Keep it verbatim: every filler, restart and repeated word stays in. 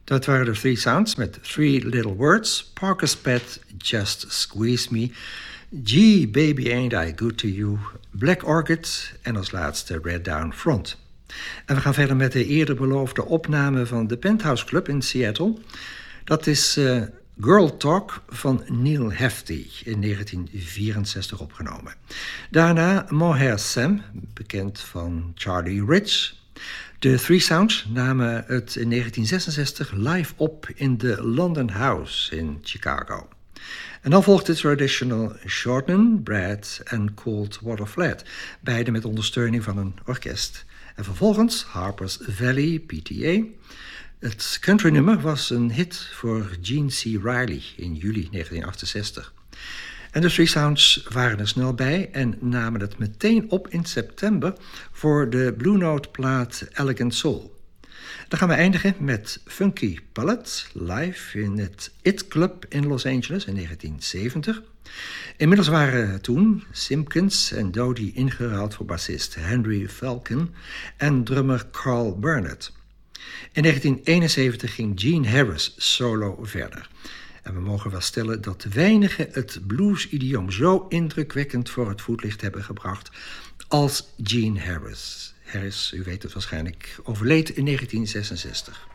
Dat waren de Three Sounds met Three Little Words, Parker's Pet, Just Squeeze Me, Gee Baby Ain't I Good To You, Black Orchid en als laatste Red Down Front. En we gaan verder met de eerder beloofde opname van de Penthouse Club in Seattle. Dat is uh, Girl Talk van Neil Hefti in negentien vierenzestig opgenomen. Daarna Mon Hair Sam, bekend van Charlie Rich. De Three Sounds namen het in negentien zesenzestig live op in de London House in Chicago. En dan volgt de traditional Shorten, Brad en Cold Water Flat, beide met ondersteuning van een orkest. En vervolgens Harper's Valley, P T A. Het countrynummer was een hit voor Gene C. Riley in juli negentien achtenzestig. En de Three Sounds waren er snel bij en namen het meteen op in september voor de Blue Note plaat Elegant Soul. Dan gaan we eindigen met Funky Palette live in het It Club in Los Angeles in negentien zeventig. Inmiddels waren toen Simpkins en Dodie ingeruild voor bassist Henry Falcon en drummer Carl Burnett. In negentien eenenzeventig ging Gene Harris solo verder. En we mogen wel stellen dat weinigen het blues-idioom zo indrukwekkend voor het voetlicht hebben gebracht als Gene Harris. Harris, u weet het waarschijnlijk, overleed in negentien zesenzestig.